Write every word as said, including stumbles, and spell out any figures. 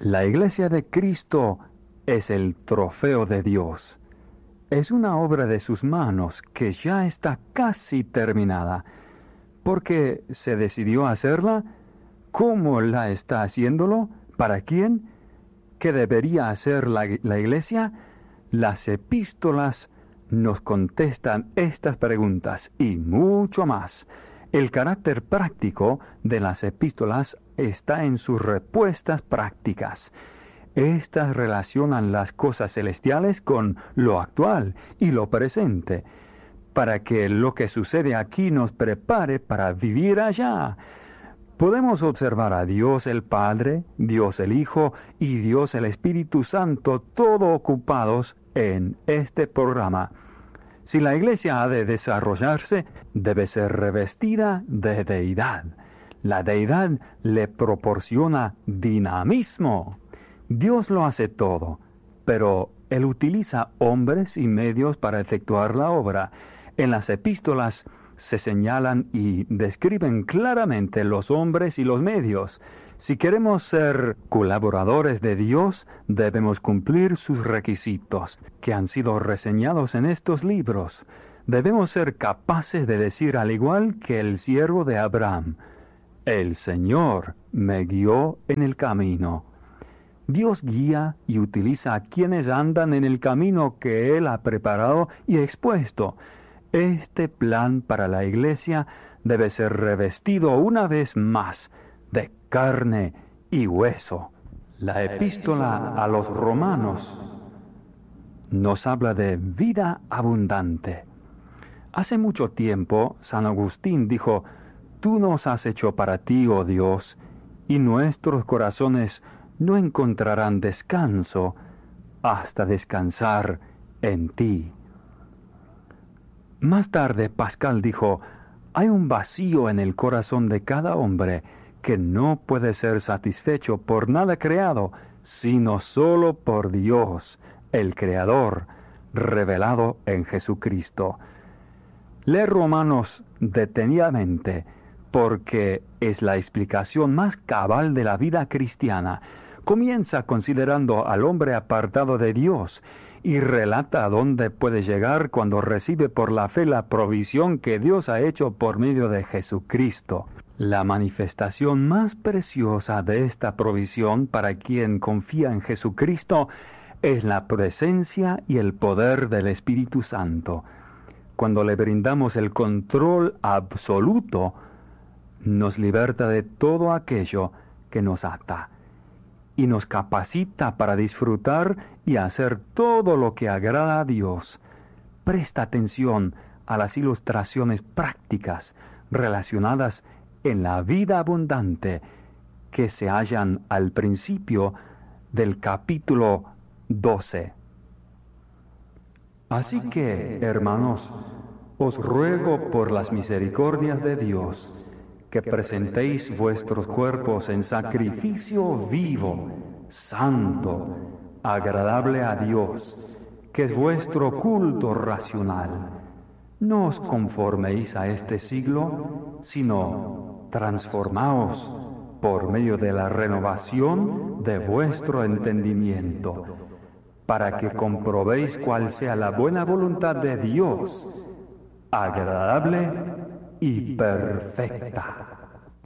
La Iglesia de Cristo es el trofeo de Dios. Es una obra de sus manos que ya está casi terminada. ¿Por qué se decidió hacerla? ¿Cómo la está haciéndolo? ¿Para quién? ¿Qué debería hacer la, la Iglesia? Las epístolas nos contestan estas preguntas y mucho más. El carácter práctico de las epístolas está en sus respuestas prácticas. Estas relacionan las cosas celestiales con lo actual y lo presente, para que lo que sucede aquí nos prepare para vivir allá. Podemos observar a Dios el Padre, Dios el Hijo y Dios el Espíritu Santo, todos ocupados en este programa. Si la Iglesia ha de desarrollarse, debe ser revestida de deidad. La deidad le proporciona dinamismo. Dios lo hace todo, pero Él utiliza hombres y medios para efectuar la obra. En las epístolas se señalan y describen claramente los hombres y los medios. Si queremos ser colaboradores de Dios, debemos cumplir sus requisitos, que han sido reseñados en estos libros. Debemos ser capaces de decir, al igual que el siervo de Abraham, «El Señor me guió en el camino». Dios guía y utiliza a quienes andan en el camino que Él ha preparado y expuesto. Este plan para la Iglesia debe ser revestido una vez más de carne y hueso. La epístola a los Romanos nos habla de vida abundante. Hace mucho tiempo, San Agustín dijo, «Tú nos has hecho para ti, oh Dios, y nuestros corazones no encontrarán descanso hasta descansar en ti». Más tarde, Pascal dijo, «Hay un vacío en el corazón de cada hombre que no puede ser satisfecho por nada creado, sino solo por Dios, el Creador, revelado en Jesucristo». Lee Romanos detenidamente, porque es la explicación más cabal de la vida cristiana. Comienza considerando al hombre apartado de Dios y relata a dónde puede llegar cuando recibe por la fe la provisión que Dios ha hecho por medio de Jesucristo. La manifestación más preciosa de esta provisión para quien confía en Jesucristo es la presencia y el poder del Espíritu Santo. Cuando le brindamos el control absoluto, nos liberta de todo aquello que nos ata y nos capacita para disfrutar y hacer todo lo que agrada a Dios. Presta atención a las ilustraciones prácticas relacionadas en la vida abundante que se hallan al principio del capítulo doce. Así que, hermanos, os ruego por las misericordias de Dios, que presentéis vuestros cuerpos en sacrificio vivo, santo, agradable a Dios, que es vuestro culto racional. No os conforméis a este siglo, sino transformaos por medio de la renovación de vuestro entendimiento, para que comprobéis cuál sea la buena voluntad de Dios, agradable y perfecta.